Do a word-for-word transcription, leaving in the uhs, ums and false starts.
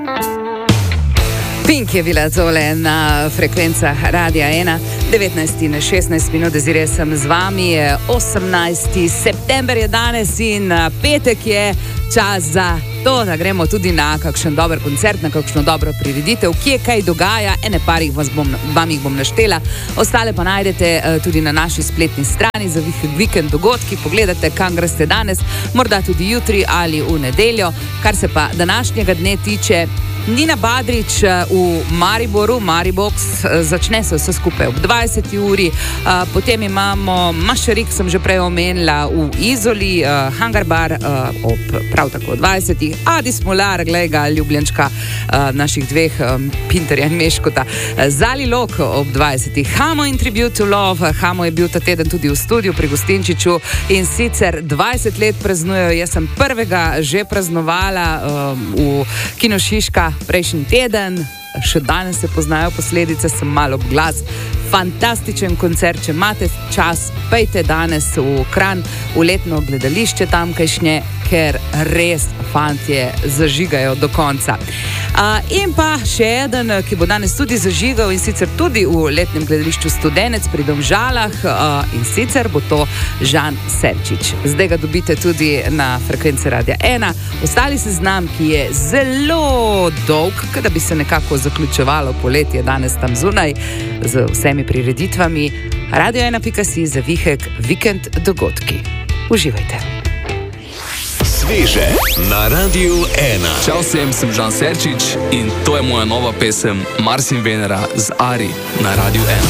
Pink je bila tole na frekvencah Radia ena, devetnajst in šestnajst minut, zdaj sem z vami, osemnajsti september je danes in petek je čas za to, da gremo tudi na kakšen dober koncert, na kakšno dobro prireditev, kje kaj dogaja, ene par jih vas bom, vam jih bom naštela, ostale pa najdete tudi na naši spletni strani za vikend dogodki, pogledate, kam greste danes, morda tudi jutri ali v nedeljo. Kar se pa današnjega dne tiče, Nina Badrič v Mariboru, Maribox, začne se vse skupaj ob dvajseti uri, potem imamo Mašarik, sem že prej omenila, v Izoli, Hangar Bar ob prav tako dvajsetih, Adi Smolar, glej ga, ljubljenčka naših dveh, Pinterja in Meškota, Zali Lok ob dvajsetih, Hamo in Tribute to Love, Hamo je bil ta teden tudi v studiu pri Gostinčiču in sicer dvajset let praznujejo, jaz sem prvega že praznovala v Kino Šiška prejšnji teden, še danes se poznajo posledice, sem malo ob glas. Fantastičen koncert, če imate čas, pejte danes v Kranj, v letno gledališče tamkajšnje, ker res fantje zažigajo do konca. Uh, in pa še eden, ki bo danes tudi zažigal in sicer tudi v letnem gledališču Studenec pri Domžalah uh, in sicer bo to Žan Serčič. Zdaj ga dobite tudi na frekvenci Radia ena. Ostali seznam, ki je zelo dolg, da bi se nekako zaključevalo poletje danes tam zunaj z vsemi prireditvami. radio ena pika si za vihek vikend dogodki. Uživajte. Sveže na Radiu ena. Čau vsem, sem Žan Serčič in to je moja nova pesem Mars in Venera z Ari na Radiu ena.